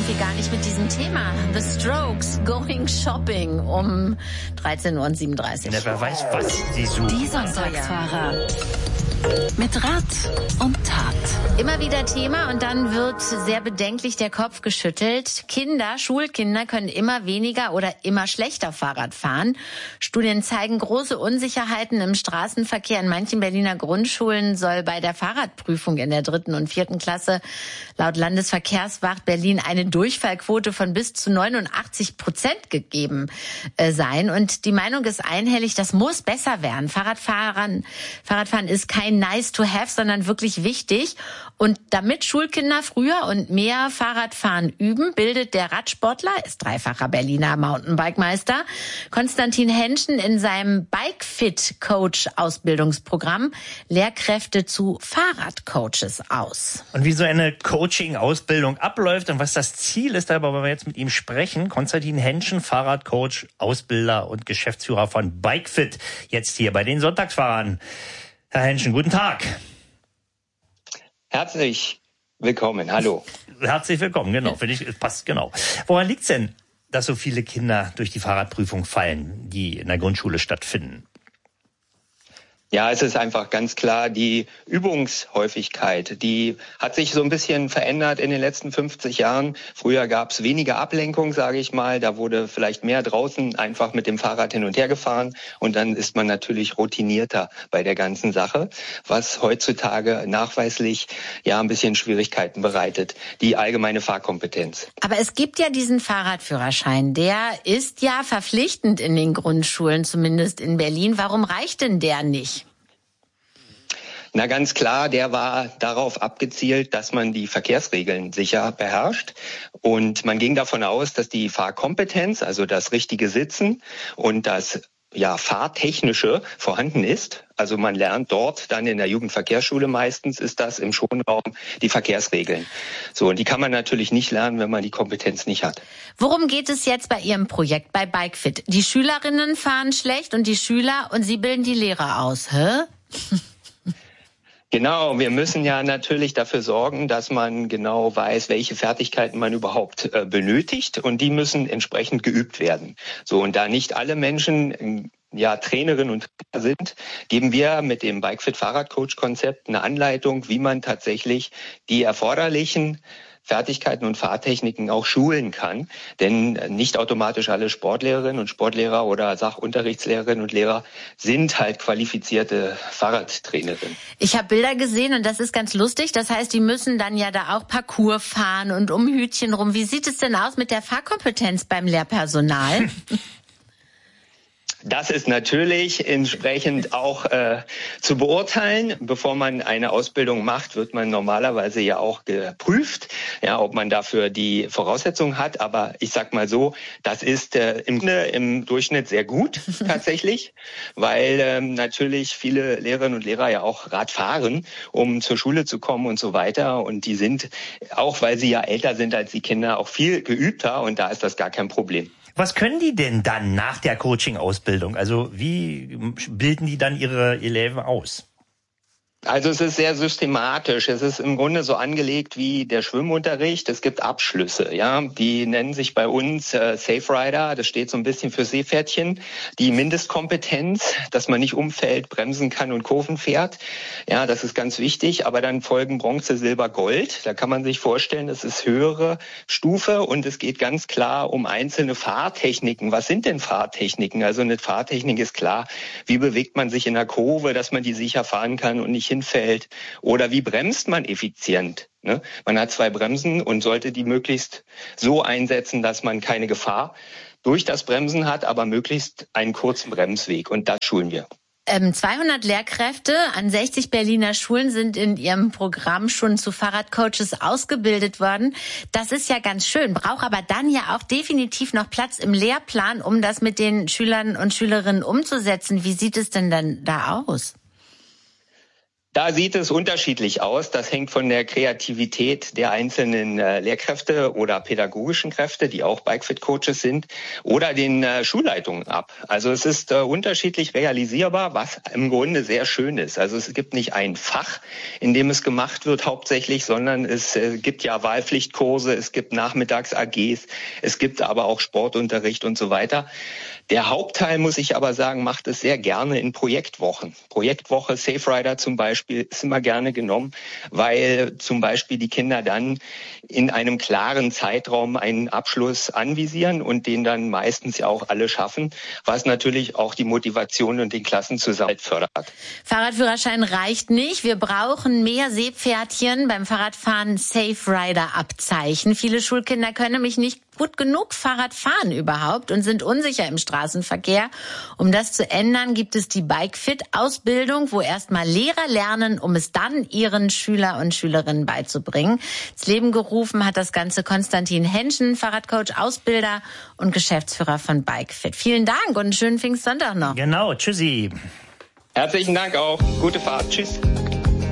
irgendwie gar nicht mit diesem Thema. The Strokes, Going Shopping um 13:37 Uhr. Wer weiß, was sie suchen. Die Sonntagsfahrer. Mit Rat und Tat. Immer wieder Thema und dann wird sehr bedenklich der Kopf geschüttelt. Schulkinder können immer weniger oder immer schlechter Fahrrad fahren. Studien zeigen große Unsicherheiten im Straßenverkehr. In manchen Berliner Grundschulen soll bei der Fahrradprüfung in der 3. und 4. Klasse laut Landesverkehrswacht Berlin eine Durchfallquote von bis zu 89% gegeben sein. Und die Meinung ist einhellig, das muss besser werden. Fahrradfahren ist kein nice to have, sondern wirklich wichtig. Und damit Schulkinder früher und mehr Fahrradfahren üben, bildet der Radsportler, ist dreifacher Berliner Mountainbike-Meister, Konstantin Henschen in seinem Bike-Fit-Coach-Ausbildungsprogramm Lehrkräfte zu Fahrradcoaches aus. Und wie so eine Coaching-Ausbildung abläuft und was das Ziel ist, darüber wollen wir jetzt mit ihm sprechen. Konstantin Henschen, Fahrradcoach, Ausbilder und Geschäftsführer von Bike-Fit, jetzt hier bei den Sonntagsfahrern. Herr Henschen, guten Tag. Herzlich willkommen, hallo. Herzlich willkommen, genau, finde ich, passt genau. Woran liegt's denn, dass so viele Kinder durch die Fahrradprüfung fallen, die in der Grundschule stattfinden? Ja, es ist einfach ganz klar, die Übungshäufigkeit, die hat sich so ein bisschen verändert in den letzten 50 Jahren. Früher gab es weniger Ablenkung, sage ich mal. Da wurde vielleicht mehr draußen einfach mit dem Fahrrad hin und her gefahren. Und dann ist man natürlich routinierter bei der ganzen Sache, was heutzutage nachweislich ja ein bisschen Schwierigkeiten bereitet, die allgemeine Fahrkompetenz. Aber es gibt ja diesen Fahrradführerschein, der ist ja verpflichtend in den Grundschulen, zumindest in Berlin. Warum reicht denn der nicht? Na ganz klar, der war darauf abgezielt, dass man die Verkehrsregeln sicher beherrscht. Und man ging davon aus, dass die Fahrkompetenz, also das richtige Sitzen und das Fahrtechnische vorhanden ist. Also man lernt dort dann in der Jugendverkehrsschule meistens, ist das im Schulraum die Verkehrsregeln. So, und die kann man natürlich nicht lernen, wenn man die Kompetenz nicht hat. Worum geht es jetzt bei Ihrem Projekt bei Bike-Fit? Die Schülerinnen fahren schlecht und die Schüler und Sie bilden die Lehrer aus, hä? Genau, wir müssen ja natürlich dafür sorgen, dass man genau weiß, welche Fertigkeiten man überhaupt benötigt, und die müssen entsprechend geübt werden. So, und da nicht alle Menschen Trainerinnen und Trainer sind, geben wir mit dem Bike-Fit Fahrradcoach-Konzept eine Anleitung, wie man tatsächlich die erforderlichen Fertigkeiten und Fahrtechniken auch schulen kann. Denn nicht automatisch alle Sportlehrerinnen und Sportlehrer oder Sachunterrichtslehrerinnen und Lehrer sind halt qualifizierte Fahrradtrainerinnen. Ich habe Bilder gesehen und das ist ganz lustig. Das heißt, die müssen dann ja da auch Parcours fahren und um Hütchen rum. Wie sieht es denn aus mit der Fahrkompetenz beim Lehrpersonal? Das ist natürlich entsprechend auch zu beurteilen. Bevor man eine Ausbildung macht, wird man normalerweise ja auch geprüft, ob man dafür die Voraussetzungen hat. Aber ich sag mal so, das ist im Durchschnitt sehr gut tatsächlich, weil natürlich viele Lehrerinnen und Lehrer ja auch Rad fahren, um zur Schule zu kommen und so weiter. Und die sind, auch weil sie ja älter sind als die Kinder, auch viel geübter, und da ist das gar kein Problem. Was können die denn dann nach der Coaching-Ausbildung? Also wie bilden die dann ihre Eleven aus? Also es ist sehr systematisch. Es ist im Grunde so angelegt wie der Schwimmunterricht. Es gibt Abschlüsse, die nennen sich bei uns Safe Rider. Das steht so ein bisschen für Seepferdchen. Die Mindestkompetenz, dass man nicht umfällt, bremsen kann und Kurven fährt. Ja, das ist ganz wichtig. Aber dann folgen Bronze, Silber, Gold. Da kann man sich vorstellen, das ist höhere Stufe, und es geht ganz klar um einzelne Fahrtechniken. Was sind denn Fahrtechniken? Also eine Fahrtechnik ist klar, wie bewegt man sich in der Kurve, dass man die sicher fahren kann und nicht hinfällt, oder wie bremst man effizient. Man hat 2 Bremsen und sollte die möglichst so einsetzen, dass man keine Gefahr durch das Bremsen hat, aber möglichst einen kurzen Bremsweg, und das schulen wir. 200 Lehrkräfte an 60 Berliner Schulen sind in ihrem Programm schon zu Fahrradcoaches ausgebildet worden. Das ist ja ganz schön, braucht aber dann ja auch definitiv noch Platz im Lehrplan, um das mit den Schülern und Schülerinnen umzusetzen. Wie sieht es denn dann da aus? Da sieht es unterschiedlich aus. Das hängt von der Kreativität der einzelnen Lehrkräfte oder pädagogischen Kräfte, die auch Bikefit-Coaches sind, oder den Schulleitungen ab. Also es ist unterschiedlich realisierbar, was im Grunde sehr schön ist. Also es gibt nicht ein Fach, in dem es gemacht wird hauptsächlich, sondern es gibt ja Wahlpflichtkurse, es gibt Nachmittags-AGs, es gibt aber auch Sportunterricht und so weiter. Der Hauptteil, muss ich aber sagen, macht es sehr gerne in Projektwochen. Projektwoche Safe Rider zum Beispiel ist immer gerne genommen, weil zum Beispiel die Kinder dann in einem klaren Zeitraum einen Abschluss anvisieren und den dann meistens ja auch alle schaffen, was natürlich auch die Motivation und den Klassenzusammenhalt fördert. Fahrradführerschein reicht nicht. Wir brauchen mehr Seepferdchen beim Fahrradfahren, Safe Rider Abzeichen. Viele Schulkinder können nämlich nicht gut genug Fahrrad fahren überhaupt und sind unsicher im Straßenverkehr. Um das zu ändern, gibt es die Bikefit-Ausbildung, wo erstmal Lehrer lernen, um es dann ihren Schüler und Schülerinnen beizubringen. Ins Leben gerufen hat das Ganze Konstantin Henschen, Fahrradcoach, Ausbilder und Geschäftsführer von Bikefit. Vielen Dank und einen schönen Pfingstsonntag noch. Genau, tschüssi. Herzlichen Dank auch. Gute Fahrt. Tschüss.